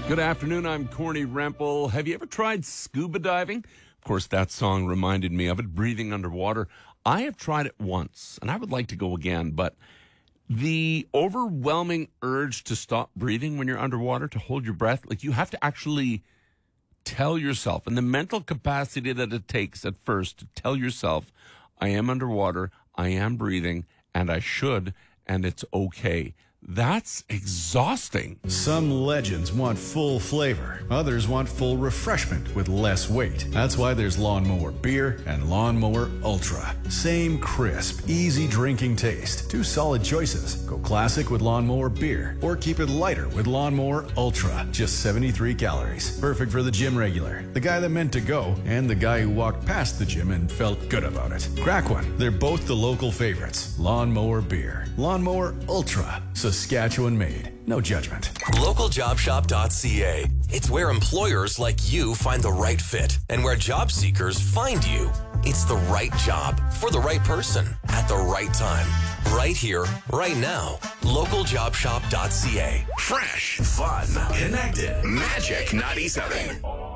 Good afternoon, I'm Corny Rempel. Have you ever tried scuba diving? Of course, that song reminded me of it, breathing underwater. I have tried it once, and I would like to go again, but the overwhelming urge to stop breathing when you're underwater, to hold your breath, like you have to actually tell yourself, and the mental capacity that it takes at first to tell yourself, I am underwater, I am breathing, and I should, and it's okay. That's exhausting. Some legends want full flavor. Others want full refreshment with less weight. That's why there's Lawnmower Beer and Lawnmower Ultra. Same crisp, easy drinking taste. Two solid choices. Go classic with Lawnmower Beer or keep it lighter with Lawnmower Ultra. Just 73 calories. Perfect for the gym regular, the guy that meant to go, and the guy who walked past the gym and felt good about it. Crack one. They're both the local favorites. Lawnmower Beer. Lawnmower Ultra. Saskatchewan made. No judgment. LocalJobShop.ca. It's where employers like you find the right fit and where job seekers find you. It's the right job for the right person at the right time. Right here, right now. LocalJobShop.ca. Fresh, fun, connected. Magic 97.